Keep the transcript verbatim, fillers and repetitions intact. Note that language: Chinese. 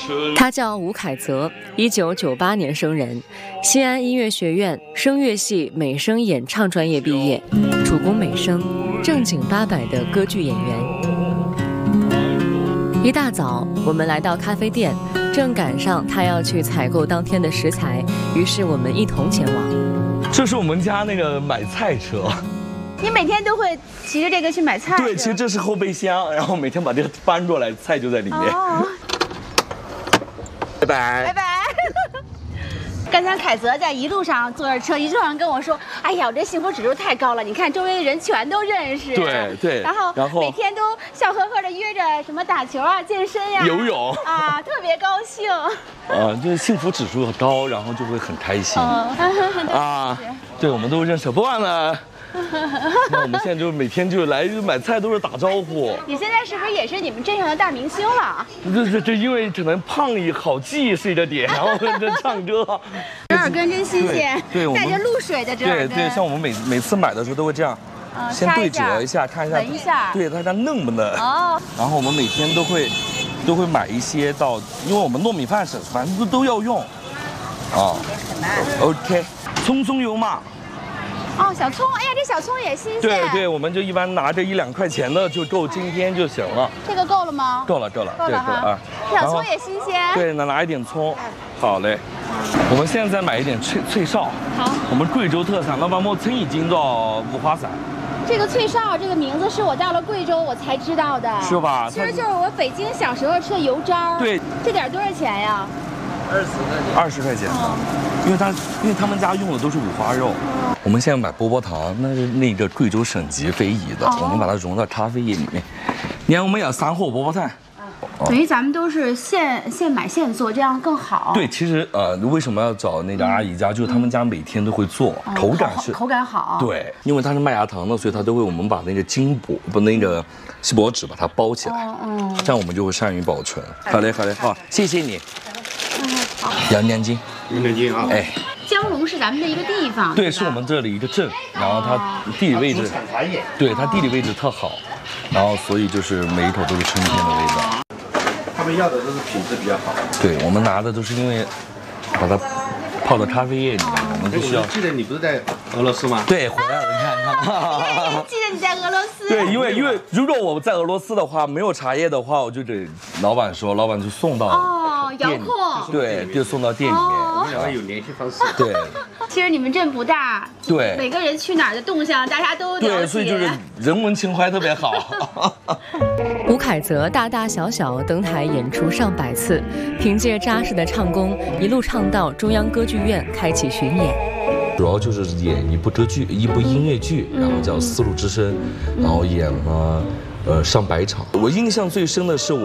他叫吴凯泽，一九九八年生人，西安音乐学院声乐系美声演唱专业毕业，主攻美声，正经八百的歌剧演员。一大早，我们来到咖啡店，正赶上他要去采购当天的食材，于是我们一同前往。 这是我们家那个买菜车。 你每天都会骑着这个去买菜？ 对，其实这是后备箱，然后每天把这个翻出来，菜就在里面。哦、拜拜， 拜拜。刚才凯泽在一路上坐着车，一路上跟我说：“哎呀，我这幸福指数太高了，你看周围的人全都认识。” 对对。 然后，然后每天都笑呵呵的约着什么打球啊、健身呀、啊、 游泳啊，特别高兴。 啊，就是幸福指数高，然后就会很开心。哦、啊，对，我们都认识，不忘了。那我们现在就每天就来买菜，都是打招呼。 你现在是不是也是你们镇上的大明星了？ 这这这，因为可能胖一好记是一个点，然后这唱歌。 折耳根真新鲜， 对， 带着露水的折耳根。 对对，像我们每每次买的时候都会这样，嗯、先对折一下，看一下， 闻一下， 对它它嫩不嫩。哦。然后我们每天都会都会买一些到，因为我们糯米饭是反正都都要用。啊。OK， 葱葱油嘛。 哦，小葱，哎呀，这小葱也新鲜。 对对，我们就一般拿着一两块钱的就够今天就行了。 这个够了吗？ 够了，够了， 够了哈。啊，小葱也新鲜。 对，那拿一点葱。好嘞。我们现在再买一点脆脆哨。 好。 我们贵州特产，那把我称已经到五花散。 这个脆哨这个名字是我到了贵州我才知道的。 是吧？ 其实就是我北京小时候吃的油渣。 对。 这点多少钱呀？ 二十块钱。二十块钱。因为他因为他们家用的都是五花肉。我们现在买波波糖，那是那个贵州省级非遗的，哦、我们把它融到咖啡液里面。你看，我们有三货波波糖， 哦、等于咱们都是现现买现做，这样更好。 对，其实呃，为什么要找那个阿姨家？嗯、就是他们家每天都会做，嗯、口感是口感好。 对，因为它是麦芽糖的，所以它都会我们把那个金箔不那个锡箔纸把它包起来，嗯、这样我们就会善于保存。好嘞，好嘞，好，谢谢你。嗯，好。杨娘金， 杨娘金啊， 哎。 蛟龙是咱们的一个地方， 对，是我们这里一个镇，然后它地理位置，对，它地理位置特好，然后所以就是每一口都是春天的味道。 他们要的都是品质比较好。 对，我们拿的都是因为把它泡到咖啡液里面，我们就需要。 记得你不是在俄罗斯吗？ 对，回来了，你看，你看。记得你在俄罗斯。 对，因为因为如果我在俄罗斯的话，没有茶叶的话，我就得老板说，老板就送到哦，遥控。 对，就送到店里面。 然后有联系方式。 对， 其实你们镇不大， 对， 每个人去哪儿的动向，大家都了解。 对，所以就是人文情怀特别好。 吴凯泽大大小小登台演出上百次，凭借扎实的唱功，一路唱到中央歌剧院开启巡演。 主要就是演一部歌剧，一部音乐剧，然后叫《丝路之声》，然后演了呃上百场。我印象最深的是我。